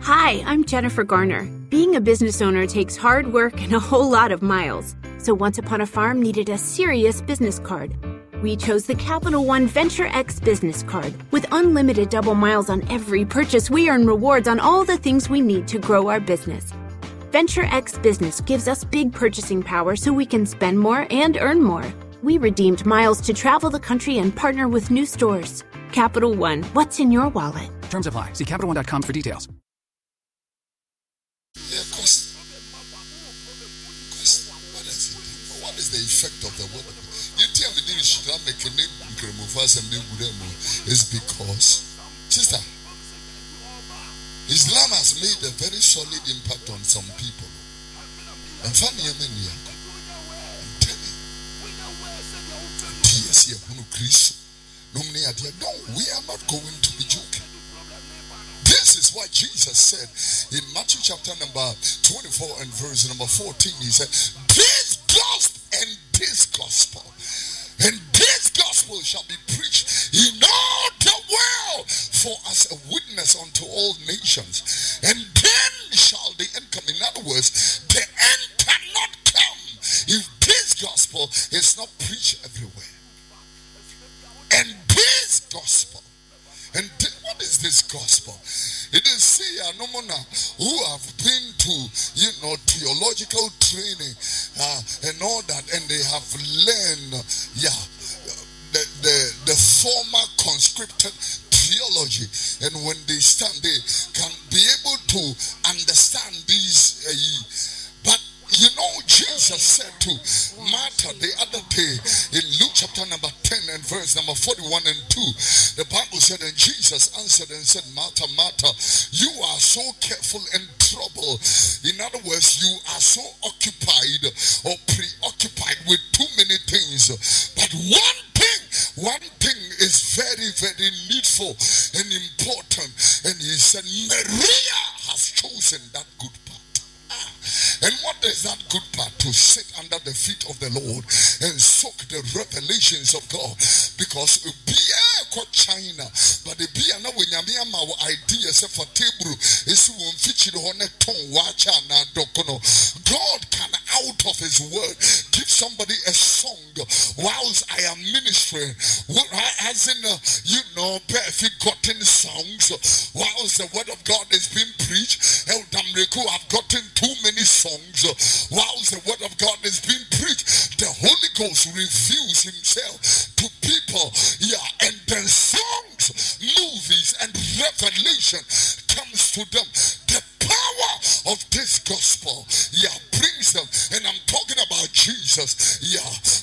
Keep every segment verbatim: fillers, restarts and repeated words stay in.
Hi, I'm Jennifer Garner. Being a business owner takes hard work and a whole lot of miles. So Once Upon a Farm needed a serious business card. We chose the Capital One Venture X business card. With unlimited double miles on every purchase, we earn rewards on all the things we need to grow our business. Venture X Business gives us big purchasing power so we can spend more and earn more. We redeemed miles to travel the country and partner with new stores. Capital One, what's in your wallet? Terms apply. See Capital One dot com for details. Yeah, question. Question. What does it do? What is the effect of the word? You tell me this should not make a name is because, sister, Islam has made a very solid impact on some people. And funny, I'm telling you, no, we are not going to be joking. This is what Jesus said in Matthew chapter number twenty-four and verse number fourteen. He said, this gospel and this gospel and this gospel shall be preached in all the world for as a witness unto all nations. And then shall the end come. In other words, the end cannot come if this gospel is not preached everywhere. And this gospel, and th- what is this gospel? It is see Anomona who have been to, you know, theological training uh, and all that, and they have learned, yeah, the the, the former conscripted theology, and when they stand, they can be able to understand these. Uh, but you know, Jesus said to Martha the other day in Luke chapter number ten and verse number forty-one and two, the Bible said, and Jesus answered and said, Martha, Martha, you are so careful and troubled. In other words, you are so occupied or preoccupied with too many things. But one thing, one thing is very, very needful and important. And he said, Maria has chosen that good part. And what is that good part? To sit under the feet of the Lord and soak the revelations of God. Because China, but the be now when Yamiama ideas for table is one featured on a tongue watch and God can out of his word give somebody a song whilst I am ministering. As in, uh, you know, perfect gotten songs whilst the word of God is being preached. El Damreku have gotten too many songs whilst the word of God is being preached. The Holy Ghost reveals himself to people, yeah, and then songs, movies, and revelation comes to them. The power of this gospel, yeah, brings them. And I'm talking about Jesus, yeah.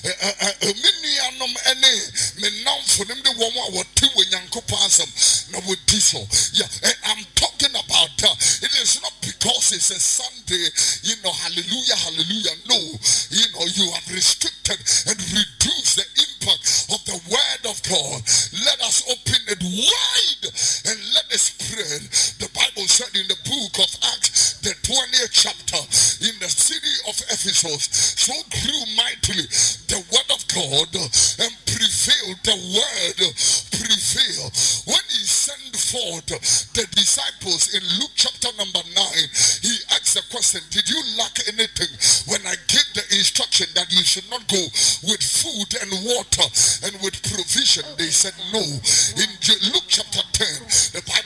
Yeah, and I'm talking about uh, it is not because it's a Sunday, you know, hallelujah, hallelujah. No, you know, you have restricted and reduced the impact of the word of God. Let us open it wide and let it spread. The Bible said in the book of Acts, the twentieth chapter, in the city of Ephesus, so grew mightily the word of God and prevailed. The word prevailed. When he sent forth the disciples in Luke chapter number nine, he asked the question, did you lack anything when I gave the instruction that you should not go with food and water and with provision? They said no. In Luke chapter ten, the Bible